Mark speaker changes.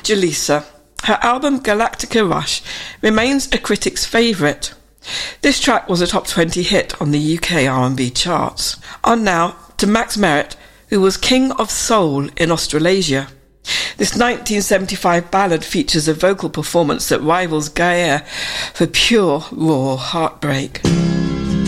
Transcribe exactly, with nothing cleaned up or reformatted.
Speaker 1: Jaleesa. Her album Galactica Rush remains a critic's favourite. This track was a top twenty hit on the U K R and B charts. On now to Max Merritt, who was King of Soul in Australasia. This nineteen seventy-five ballad features a vocal performance that rivals Gaia for pure, raw heartbreak.